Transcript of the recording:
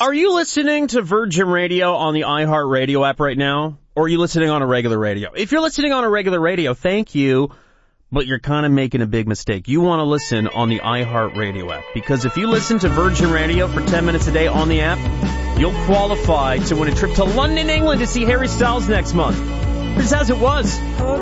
Are you listening to Virgin Radio on the iHeartRadio app right now? Or are you listening on a regular radio? If you're listening on a regular radio, thank you, but you're kind of making a big mistake. You want to listen on the iHeartRadio app, because if you listen to Virgin Radio for 10 minutes a day on the app, you'll qualify to win a trip to London, England to see Harry Styles next month. This is as it was.